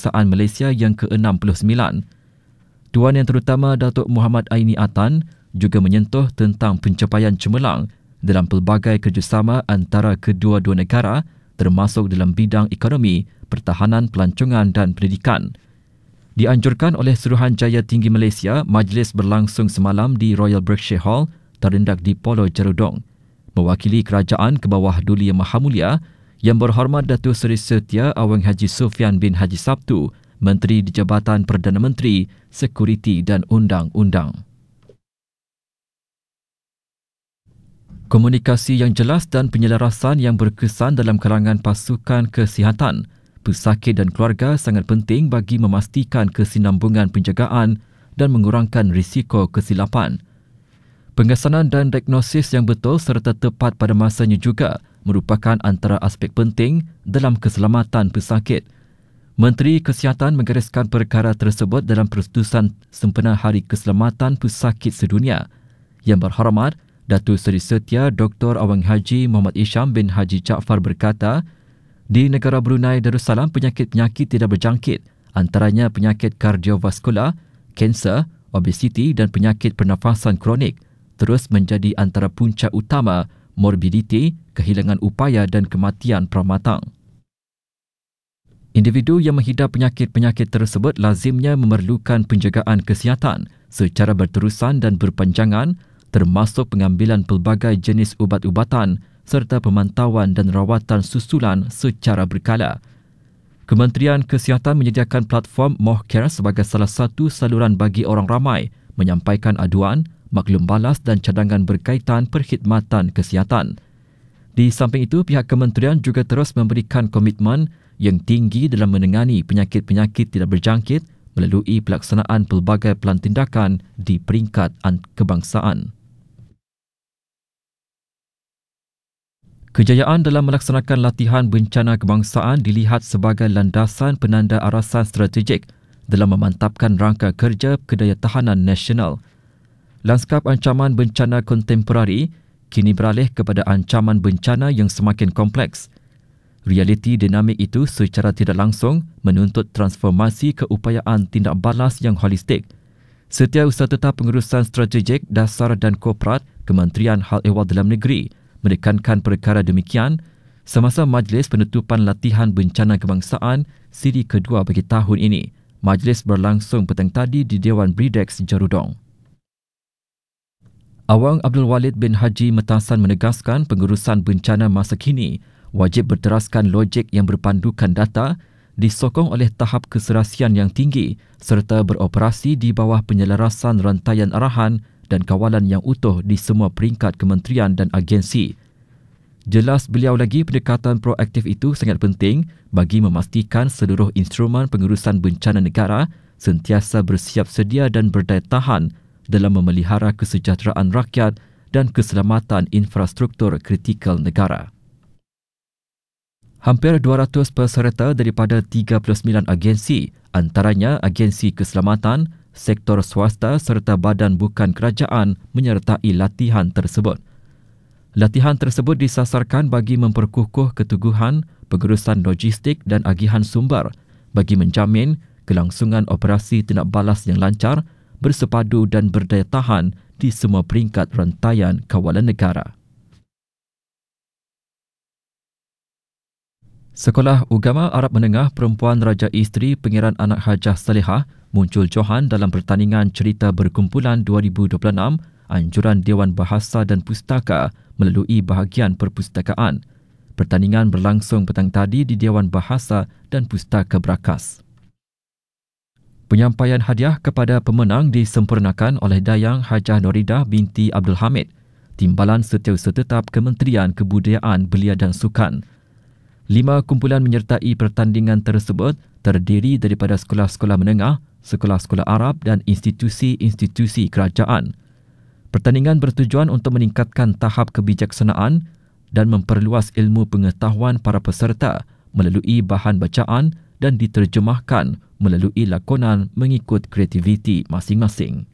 Kebangsaan Malaysia yang ke-69. Tuan Yang Terutama Datuk Muhammad Aini Atan juga menyentuh tentang pencapaian cemerlang dalam pelbagai kerjasama antara kedua-dua negara termasuk dalam bidang ekonomi, pertahanan, pelancongan dan pendidikan. Dianjurkan oleh Suruhanjaya Tinggi Malaysia, majlis berlangsung semalam di Royal Berkshire Hall, terletak di Polo Jerudong. Mewakili kerajaan ke bawah Duli Yang Maha Mulia, Yang Berhormat Datuk Seri Setia Awang Haji Sufyan bin Haji Sabtu, Menteri di Jabatan Perdana Menteri, Sekuriti dan Undang-Undang. Komunikasi yang jelas dan penyelarasan yang berkesan dalam kalangan pasukan kesihatan, pesakit dan keluarga sangat penting bagi memastikan kesinambungan penjagaan dan mengurangkan risiko kesilapan. Pengesanan dan diagnosis yang betul serta tepat pada masanya juga merupakan antara aspek penting dalam keselamatan pesakit. Menteri Kesihatan menggariskan perkara tersebut dalam persetujuan sempena Hari Keselamatan Pesakit Sedunia. Yang Berhormat Datuk Seri Setia Dr. Awang Haji Muhammad Isham bin Haji Jaafar berkata, di negara Brunei Darussalam penyakit-penyakit tidak berjangkit, antaranya penyakit kardiovaskular, kanser, obesiti dan penyakit pernafasan kronik terus menjadi antara punca utama morbiditi, kehilangan upaya dan kematian pramatang. Individu yang menghidap penyakit-penyakit tersebut lazimnya memerlukan penjagaan kesihatan secara berterusan dan berpanjangan, termasuk pengambilan pelbagai jenis ubat-ubatan serta pemantauan dan rawatan susulan secara berkala. Kementerian Kesihatan menyediakan platform MohCare sebagai salah satu saluran bagi orang ramai menyampaikan aduan, maklum balas dan cadangan berkaitan perkhidmatan kesihatan. Di samping itu, pihak kementerian juga terus memberikan komitmen yang tinggi dalam menangani penyakit-penyakit tidak berjangkit melalui pelaksanaan pelbagai pelan tindakan di peringkat kebangsaan. Kejayaan dalam melaksanakan latihan bencana kebangsaan dilihat sebagai landasan penanda arasan strategik dalam memantapkan rangka kerja kedayatahanan nasional. Lanskap ancaman bencana kontemporari kini beralih kepada ancaman bencana yang semakin kompleks. Realiti dinamik itu secara tidak langsung menuntut transformasi keupayaan tindak balas yang holistik. Setiausaha Tetap Pengurusan Strategik, Dasar dan Korporat Kementerian Hal Ehwal Dalam Negeri menekankan perkara demikian semasa Majlis Penutupan Latihan Bencana Kebangsaan siri kedua bagi tahun ini. Majlis berlangsung petang tadi di Dewan Bridex Jerudong. Awang Abdul Walid bin Haji Metasan menegaskan pengurusan bencana masa kini wajib berteraskan logik yang berpandukan data, disokong oleh tahap keserasian yang tinggi serta beroperasi di bawah penyelarasan rantaian arahan dan kawalan yang utuh di semua peringkat kementerian dan agensi. Jelas beliau lagi pendekatan proaktif itu sangat penting bagi memastikan seluruh instrumen pengurusan bencana negara sentiasa bersiap sedia dan berdaya tahan dalam memelihara kesejahteraan rakyat dan keselamatan infrastruktur kritikal negara. Hampir 200 peserta daripada 39 agensi, antaranya agensi keselamatan, sektor swasta serta badan bukan kerajaan menyertai latihan tersebut. Latihan tersebut disasarkan bagi memperkukuh keteguhan pengurusan logistik dan agihan sumber bagi menjamin kelangsungan operasi tindak balas yang lancar, bersepadu dan berdaya tahan di semua peringkat rantaian kawalan negara. Sekolah Ugama Arab Menengah Perempuan Raja Isteri Pengiran Anak Hajah Salihah muncul johan dalam pertandingan cerita berkumpulan 2026 anjuran Dewan Bahasa dan Pustaka melalui bahagian perpustakaan. Pertandingan berlangsung petang tadi di Dewan Bahasa dan Pustaka Brakas. Penyampaian hadiah kepada pemenang disempurnakan oleh Dayang Hajah Noridah binti Abdul Hamid, Timbalan Setiausaha Tetap Kementerian Kebudayaan Belia dan Sukan. 5 kumpulan menyertai pertandingan tersebut terdiri daripada sekolah-sekolah menengah, sekolah-sekolah Arab dan institusi-institusi kerajaan. Pertandingan bertujuan untuk meningkatkan tahap kebijaksanaan dan memperluas ilmu pengetahuan para peserta melalui bahan bacaan dan diterjemahkan melalui lakonan mengikut kreativiti masing-masing.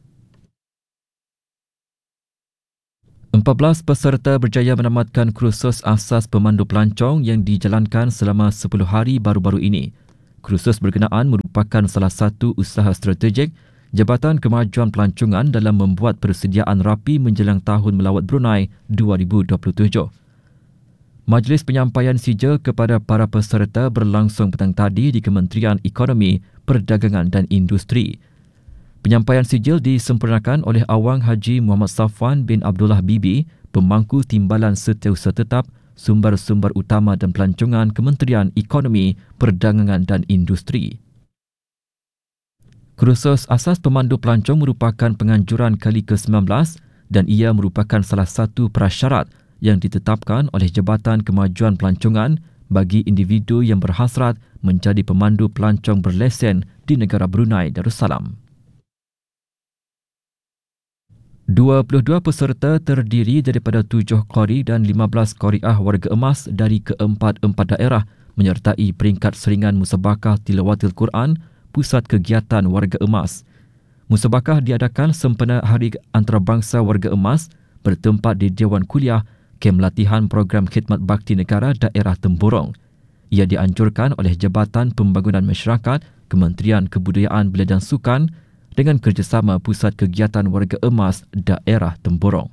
14 peserta berjaya menamatkan kursus asas pemandu pelancong yang dijalankan selama 10 hari baru-baru ini. Kursus berkenaan merupakan salah satu usaha strategik Jabatan Kemajuan Pelancongan dalam membuat persediaan rapi menjelang Tahun Melawat Brunei 2027. Majlis penyampaian sijil kepada para peserta berlangsung petang tadi di Kementerian Ekonomi, Perdagangan dan Industri. Penyampaian sijil disempurnakan oleh Awang Haji Muhammad Safwan bin Abdullah Bibi, Pemangku Timbalan Setiausaha Tetap Sumber-Sumber Utama dan Pelancongan Kementerian Ekonomi, Perdagangan dan Industri. Kursus asas pemandu pelancong merupakan penganjuran kali ke-19 dan ia merupakan salah satu prasyarat yang ditetapkan oleh Jabatan Kemajuan Pelancongan bagi individu yang berhasrat menjadi pemandu pelancong berlesen di negara Brunei Darussalam. 22 peserta terdiri daripada 7 qori dan 15 qoriah warga emas dari keempat-empat daerah menyertai peringkat seringan Musabakah Tilawatil Quran Pusat Kegiatan Warga Emas. Musabakah diadakan sempena Hari Antarabangsa Warga Emas bertempat di Dewan Kuliah Kem Latihan Program Khidmat Bakti Negara Daerah Temburong. Ia dianjurkan oleh Jabatan Pembangunan Masyarakat, Kementerian Kebudayaan Belia dan Sukan dengan kerjasama Pusat Kegiatan Warga Emas Daerah Temburong.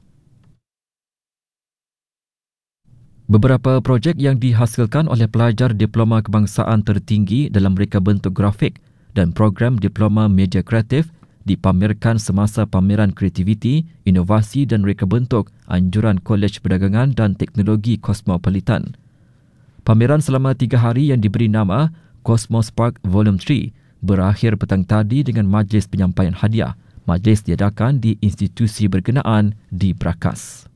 Beberapa projek yang dihasilkan oleh pelajar Diploma Kebangsaan Tertinggi dalam reka bentuk grafik dan program Diploma Media Kreatif dipamerkan semasa pameran kreativiti, inovasi dan reka bentuk anjuran Kolej Perdagangan dan Teknologi Kosmopolitan. Pameran selama 3 hari yang diberi nama Cosmos Park Volume 3 berakhir petang tadi dengan majlis penyampaian hadiah. Majlis diadakan di institusi berkenaan di Brakas.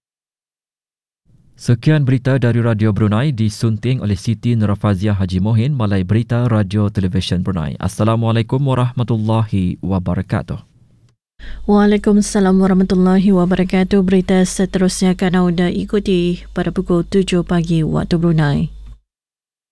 Sekian berita dari Radio Brunei disunting oleh Siti Nurafaziah Haji Mohin, Malai Berita Radio Televisyen Brunei. Assalamualaikum warahmatullahi wabarakatuh. Waalaikumsalam warahmatullahi wabarakatuh. Berita seterusnya akan anda ikuti pada pukul 7 pagi waktu Brunei.